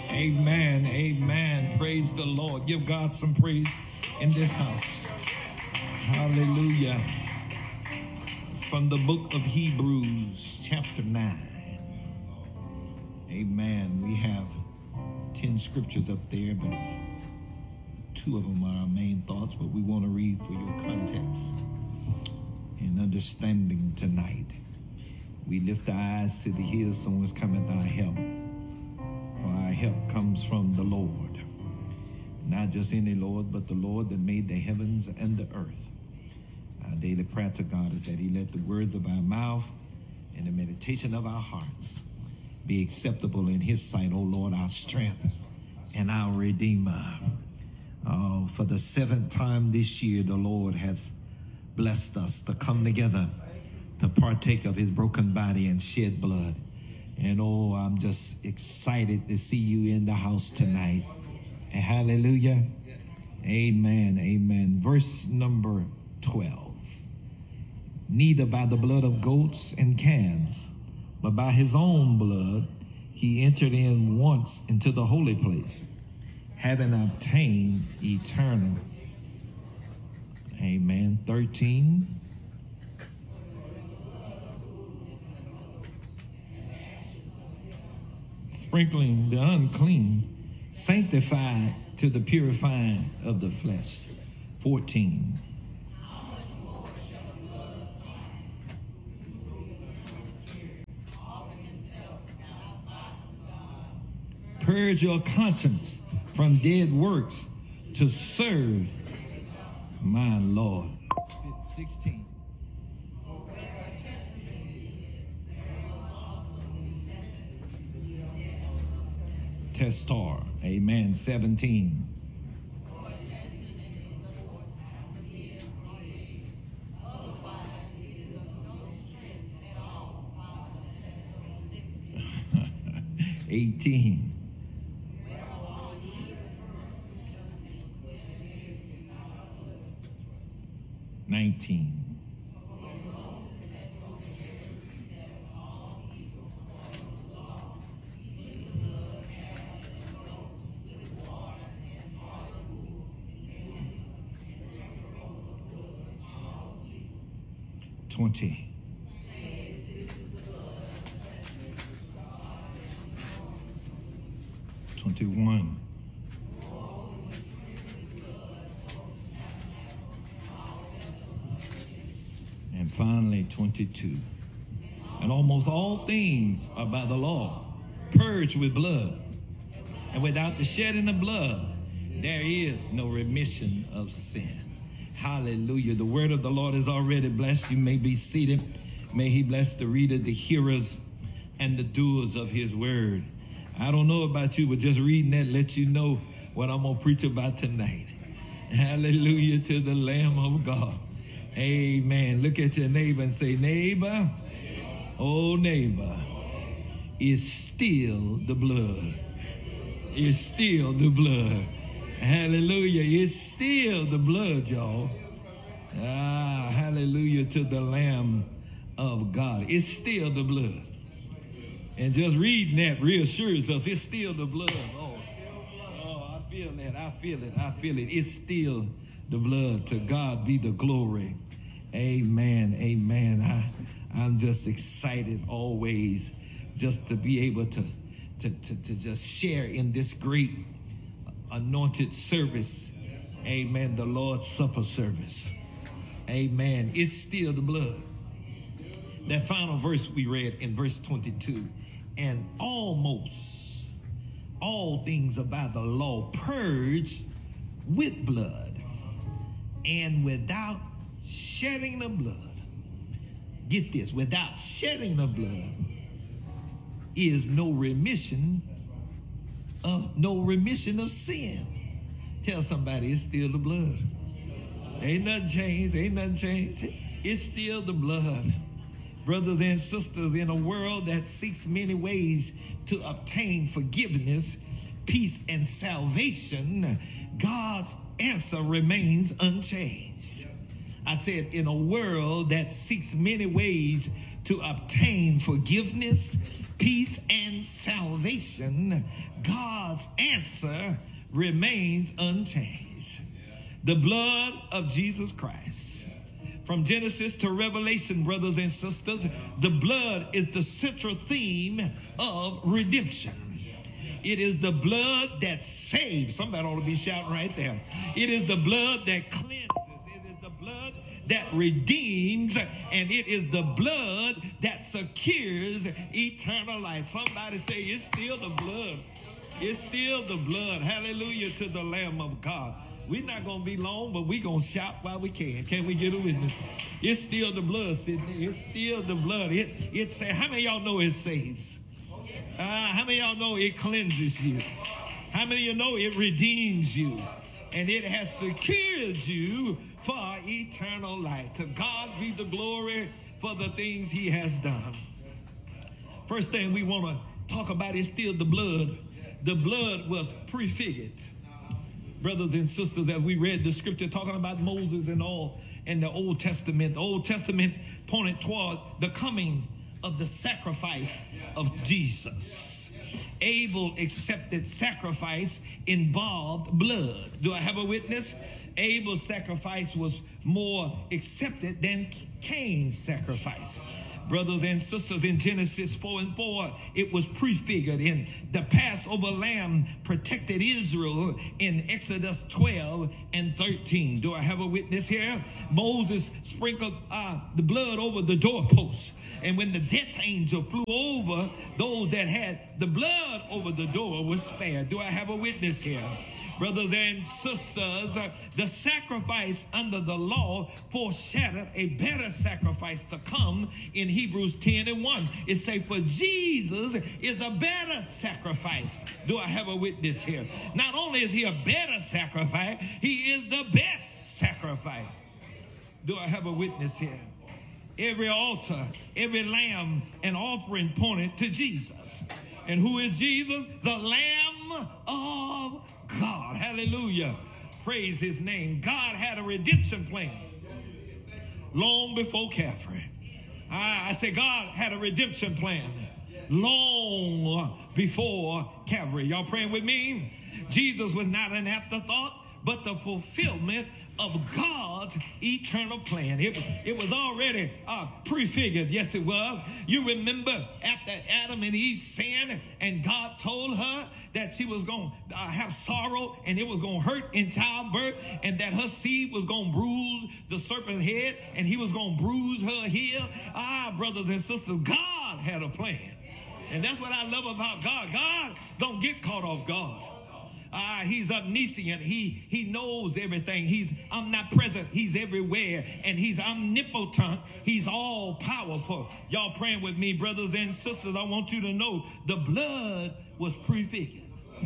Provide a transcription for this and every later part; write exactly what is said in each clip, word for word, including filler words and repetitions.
Amen. Amen. Praise the Lord. Give God some praise in this house. Hallelujah. From the book of Hebrews, chapter nine. Amen. We have ten scriptures up there, but two of them are our main thoughts, but we want to read for your context and understanding tonight. We lift our eyes to the hills from whence cometh our help. For our help comes from the Lord. Not just any Lord, but the Lord that made the heavens and the earth. Our daily prayer to God is that he let the words of our mouth and the meditation of our hearts be acceptable in his sight, O Lord, our strength and our Redeemer. Uh, for the seventh time this year, the Lord has blessed us to come together to partake of his broken body and shed blood. And oh, I'm just excited to see you in the house tonight. And hallelujah. Amen. Amen. Verse number twelve. Neither by the blood of goats and calves, but by his own blood, he entered in once into the holy place, having obtained eternal. Amen. thirteen. Sprinkling the unclean, sanctified to the purifying of the flesh. fourteen. Purge your conscience from dead works to serve my Lord. sixteen. Testar. Amen. seventeen. eighteen. nineteen. twenty. twenty-one. And finally, twenty-two. And almost all things are by the law, purged with blood. And without the shedding of blood, there is no remission of sin. Hallelujah. The word of the Lord is already blessed. You may be seated. May he bless the reader, the hearers, and the doers of his word. I don't know about you, but just reading that lets you know what I'm going to preach about tonight. Hallelujah to the Lamb of God. Amen. Look at your neighbor and say, neighbor, oh neighbor, it's still the blood. It's still the blood. Hallelujah. It's still the blood, y'all. Ah, hallelujah to the Lamb of God. It's still the blood. And just reading that reassures us it's still the blood. Oh, oh, I feel that. I feel it. I feel it. It's still the blood. To God be the glory. Amen. Amen. I, I'm just excited always just to be able to, to, to, to just share in this great anointed service. Amen. The Lord's Supper service. Amen. It's still the blood. That final verse we read in verse twenty-two. And almost all things are by the law purged with blood, and without shedding of blood. Get this, without shedding of blood is no remission of no remission of sin. Tell somebody it's still the blood. Ain't nothing changed. Ain't nothing changed. It's still the blood. Brothers and sisters, in a world that seeks many ways to obtain forgiveness, peace, and salvation, God's answer remains unchanged. I said, in a world that seeks many ways to obtain forgiveness, peace, and salvation, God's answer remains unchanged. The blood of Jesus Christ. From Genesis to Revelation, brothers and sisters, the blood is the central theme of redemption. It is the blood that saves. Somebody ought to be shouting right there. It is the blood that cleanses. It is the blood that redeems. And it is the blood that secures eternal life. Somebody say, it's still the blood. It's still the blood. Hallelujah to the Lamb of God. We're not going to be long, but we're going to shout while we can. Can we get a witness? It's still the blood, Sidney. It's still the blood. It, it say, how many of y'all know it saves? Uh, how many of y'all know it cleanses you? How many of you know it redeems you? And it has secured you for eternal life. To God be the glory for the things he has done. First thing we want to talk about is still the blood. The blood was prefigured. Brothers and sisters, as we read the scripture talking about Moses and all in the Old Testament, the Old Testament pointed toward the coming of the sacrifice of Jesus. Abel accepted sacrifice involved blood. Do I have a witness? Abel's sacrifice was more accepted than Cain's sacrifice. Brothers and sisters, in Genesis four and four, it was prefigured. In the Passover lamb protected Israel in Exodus twelve and thirteen. Do I have a witness here? Moses sprinkled uh, the blood over the doorposts. And when the death angel flew over, those that had the blood over the door was spared. Do I have a witness here? Brothers and sisters, uh, the sacrifice under the law foreshadowed a better sacrifice to come in Hebrews ten and one. It says, for Jesus is a better sacrifice. Do I have a witness here? Not only is he a better sacrifice, he is the best sacrifice. Do I have a witness here? Every altar, every lamb and offering pointed to Jesus. And who is Jesus? The Lamb of God. Hallelujah. Praise his name. God had a redemption plan long before Calvary. I, I say God had a redemption plan long before Calvary. Y'all praying with me? Jesus was not an afterthought, but the fulfillment of God's eternal plan. It, it was already uh, prefigured. Yes, it was. You remember after Adam and Eve sinned and God told her that she was going to uh, have sorrow and it was going to hurt in childbirth and that her seed was going to bruise the serpent's head and he was going to bruise her heel. Ah, brothers and sisters, God had a plan. And that's what I love about God. God don't get caught off guard. Ah, he's omniscient. He he knows everything. He's omnipresent. He's everywhere. And he's omnipotent. He's all powerful. Y'all praying with me, brothers and sisters. I want you to know the blood was prefigured.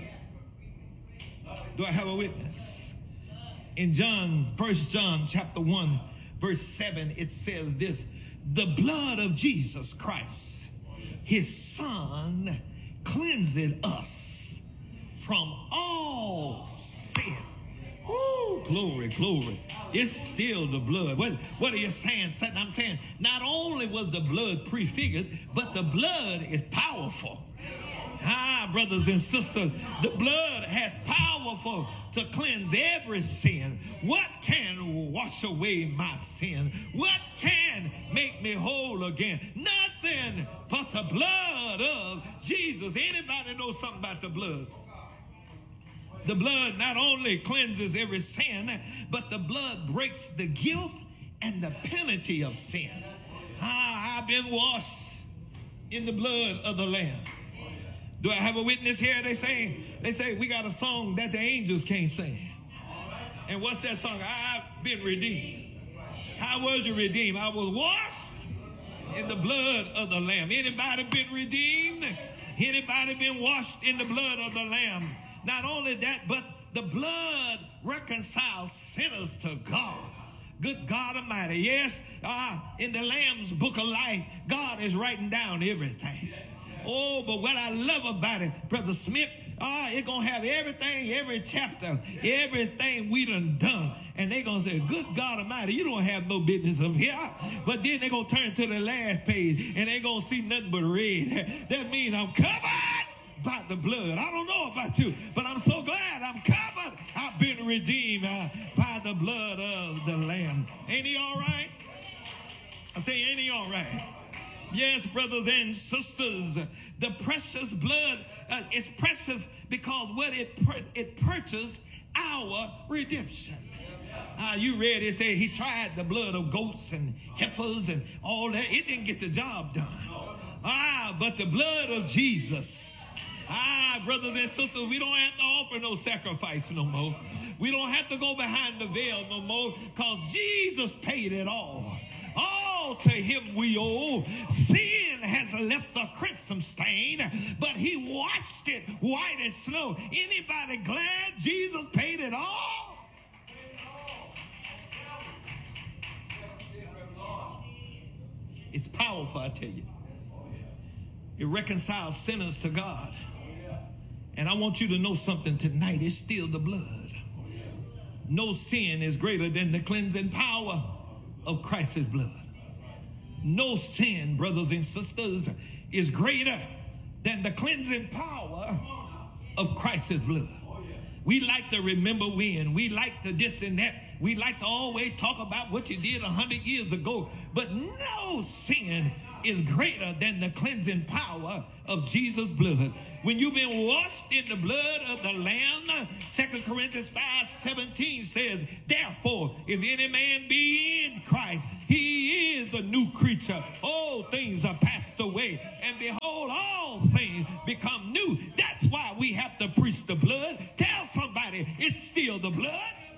Do I have a witness? In John, First John chapter one, verse seven, it says this: the blood of Jesus Christ, his son, cleanseth us from all sin. Ooh, glory, glory. It's still the blood. What, what are you saying? I'm saying not only was the blood prefigured, but the blood is powerful. Ah, brothers and sisters, the blood has powerful to cleanse every sin. What can wash away my sin? What can make me whole again? Nothing but the blood of Jesus. Anybody know something about the blood? The blood not only cleanses every sin, but the blood breaks the guilt and the penalty of sin. Ah, I've been washed in the blood of the Lamb. Do I have a witness here? They say, they say we got a song that the angels can't sing. And what's that song? I've been redeemed. How was you redeemed? I was washed in the blood of the Lamb. Anybody been redeemed? Anybody been washed in the blood of the Lamb? Not only that, but the blood reconciles sinners to God. Good God Almighty. Yes, uh, in the Lamb's book of life, God is writing down everything. Oh, but what I love about it, Brother Smith, ah, it's going to have everything, every chapter, everything we done done. And they're going to say, good God Almighty, you don't have no business up here. But then they're going to turn to the last page, and they're going to see nothing but red. That means I'm covered by the blood. I don't know about you, but I'm so glad I'm covered. I've been redeemed uh, by the blood of the Lamb. Ain't he all right? I say, ain't he all right? Yes, brothers and sisters, the precious blood uh, is precious because what it it purchased our redemption. Uh, you read it, say he tried the blood of goats and heifers and all that. It didn't get the job done. Ah, but the blood of Jesus. Ah, brothers and sisters, we don't have to offer no sacrifice no more. We don't have to go behind the veil no more because Jesus paid it all. All to him we owe. Sin has left a crimson stain, but he washed it white as snow. Anybody glad Jesus paid it all? It's powerful, I tell you. It reconciles sinners to God. And I want you to know something tonight. It's still the blood. No sin is greater than the cleansing power of Christ's blood. No sin, brothers and sisters, is greater than the cleansing power of Christ's blood. We like to remember when. We like to this and that. We like to always talk about what you did a hundred years ago. But no sin is greater than the cleansing power of Jesus' blood. When you've been washed in the blood of the Lamb, Second Corinthians five seventeen says, therefore, if any man be in Christ, he is a new creature. All things are passed away, and behold, all things become new. That's why we have to preach the blood. Tell somebody it's still the blood.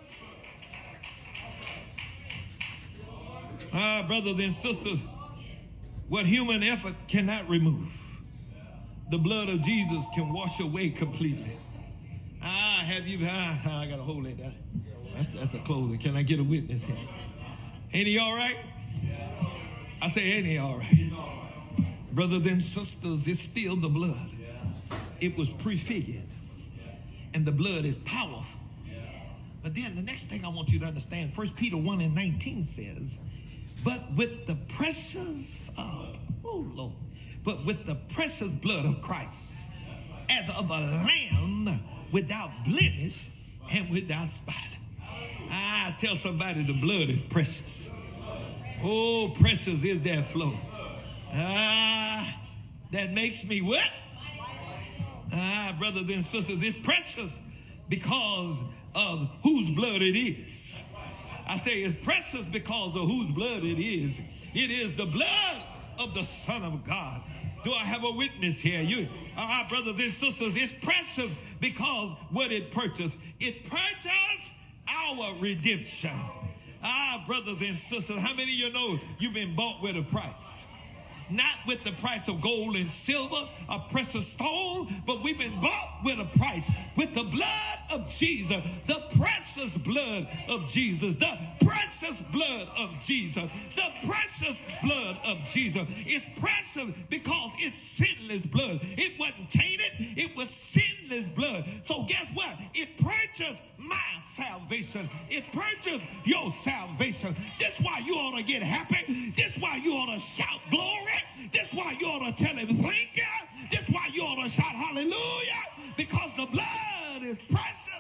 Ah, brothers and sisters, what human effort cannot remove, the blood of Jesus can wash away completely. Ah, have you, ah, I got to hold it down. That's, that's a closer. Can I get a witness here? Ain't he all right? I say, ain't he all right? Brothers and sisters, it's still the blood. It was prefigured. And the blood is powerful. But then the next thing I want you to understand, First Peter one and nineteen says, but with the precious, oh, oh Lord, but with the precious blood of Christ, as of a lamb without blemish and without spot. I tell somebody the blood is precious. Oh, precious is that flow. Ah, that makes me what? Ah, brothers and sisters, it's precious because of whose blood it is. I say it's precious because of whose blood it is. It is the blood of the Son of God. Do I have a witness here? You, ah, brothers and sisters, it's precious because what it purchased. It purchased our redemption. Ah, brothers and sisters, how many of you know you've been bought with a price? Not with the price of gold and silver, a precious stone, but we've been bought with a price, with the blood of Jesus, the precious blood of Jesus, the precious blood of Jesus, the precious blood of Jesus. It's precious because it's sinless blood. It wasn't tainted, it was sinless blood. So guess what? It purchased my salvation. It purchased your salvation. That's why you ought to get happy. That's why you ought to shout glory. That's why you ought to tell him thank you. That's why you ought to shout hallelujah. Because the blood is precious.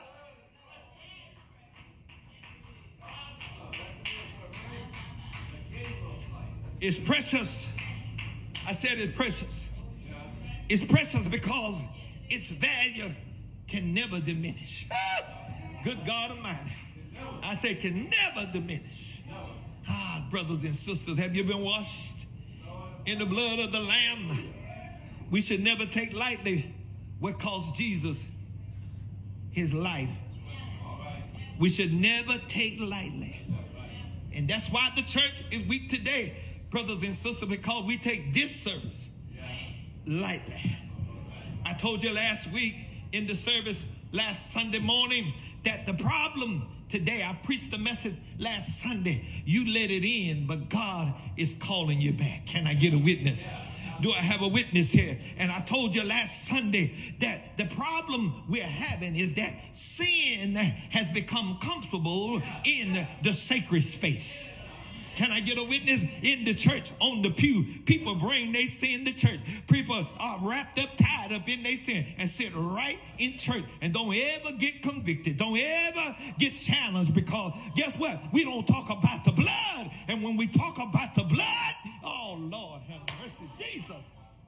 It's precious. I said it's precious. It's precious because its value can never diminish. Good God Almighty. I say can never diminish. Ah, brothers and sisters, have you been washed in the blood of the Lamb? We should never take lightly what cost Jesus his life. We should never take lightly. And that's why the church is weak today, brothers and sisters, because we take this service lightly. I told you last week in the service last Sunday morning that the problem today, I preached the message last Sunday. You let it in, but God is calling you back. Can I get a witness? Do I have a witness here? And I told you last Sunday that the problem we're having is that sin has become comfortable in the sacred space. Can I get a witness? In the church, on the pew, people bring their sin to church. People are wrapped up, tied up in their sin and sit right in church and don't ever get convicted. Don't ever get challenged, because guess what? We don't talk about the blood. And when we talk about the blood, oh, Lord, have mercy, Jesus.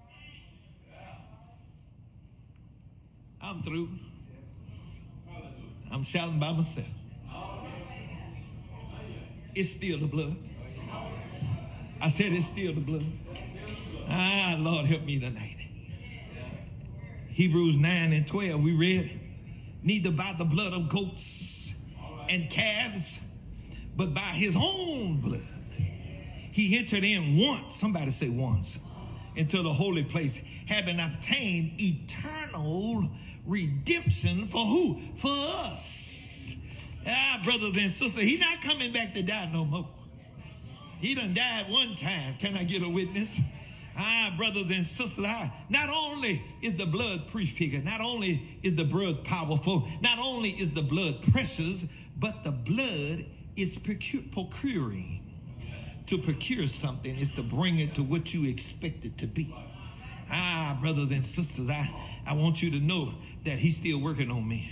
I'm through. I'm shouting by myself. It's still the blood. I said it's still the blood. Ah, Lord, help me tonight. Hebrews nine and twelve, we read, neither by the blood of goats and calves, but by his own blood. He entered in once, somebody say once, into the holy place, having obtained eternal redemption for who? For us. Ah, brothers and sisters, he's not coming back to die no more. He done died one time. Can I get a witness? Ah, brothers and sisters, ah, not only is the blood prefigured, not only is the blood powerful, not only is the blood precious, but the blood is procure, procuring. To procure something is to bring it to what you expect it to be. Ah, brothers and sisters, I, I want you to know that he's still working on me.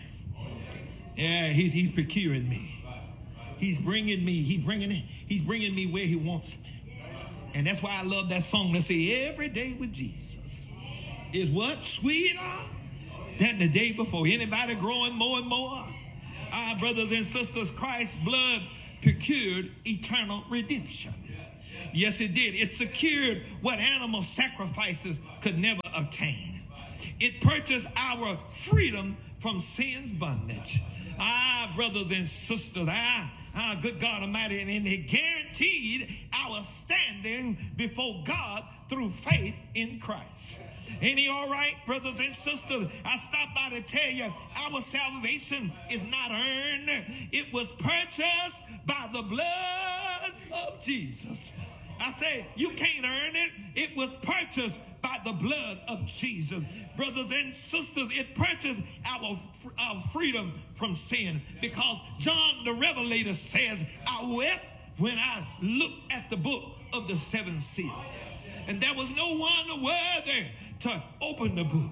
Yeah, he's, he's procuring me. He's bringing me, he's bringing it, he's bringing me where he wants me. And that's why I love that song that says, every day with Jesus is what? Sweeter than the day before. Anybody growing more and more? Our brothers and sisters, Christ's blood procured eternal redemption. Yes, it did. It secured what animal sacrifices could never obtain. It purchased our freedom from sin's bondage. Ah, brothers and sisters, ah, ah, good God Almighty, and it guaranteed our standing before God through faith in Christ. Ain't he all right, brothers and sisters? I stopped by to tell you, our salvation is not earned. It was purchased by the blood of Jesus. I say, you can't earn it. It was purchased by the blood of Jesus. Brothers and sisters, it purchased our, our freedom from sin, because John the Revelator says, I wept when I looked at the book of the seven seals. And there was no one worthy to open the book.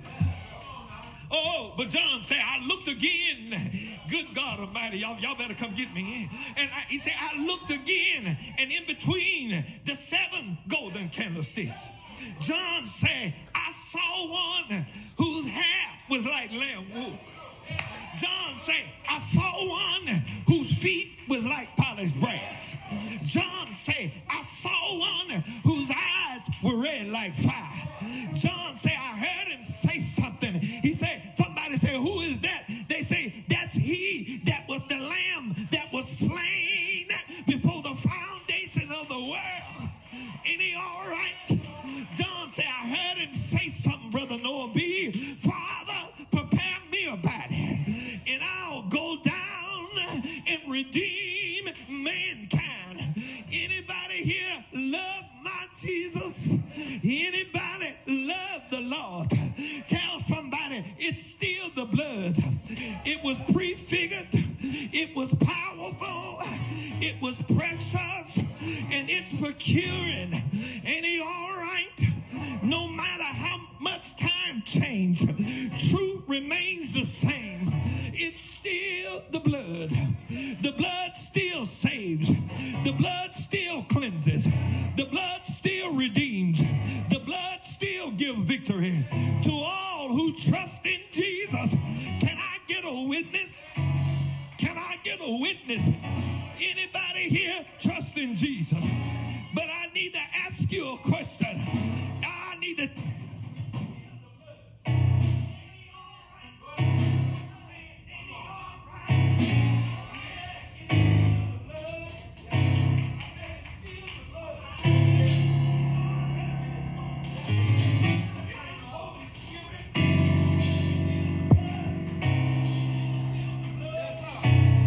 Oh, but John said, I looked again. Good God Almighty, y'all, y'all better come get me. And I, he said, I looked again, and in between the seven golden candlesticks, John said, I saw one whose hair was like lamb wool. John said, I saw one whose feet was like polished brass. John said, I saw one whose eyes were red like fire. John said, I heard him say something. He said, somebody said, who is that? They say, that's he that was the lamb that was slain before the foundation of the world. Ain't he all right? John said, I heard him say something, Brother Noah B. Father, prepare me a body, and I'll go down and redeem mankind. Anybody here love my Jesus? Anybody love the Lord? Tell somebody it's still the blood. It was prefigured. It was powerful. It was precious. And it's procuring. Ain't he all right? No matter how much time change, truth remains the same. It's still the blood. The blood still saves. The blood still cleanses. The blood still redeems. The blood still gives victory to all who trust in Jesus. Can I get a witness? Can I get a witness